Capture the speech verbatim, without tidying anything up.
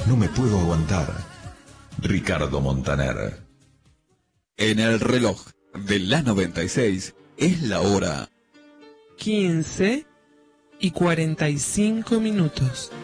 No me puedo aguantar. Ricardo Montaner. En el reloj de la noventa y seis es la hora quince y cuarenta y cinco minutos.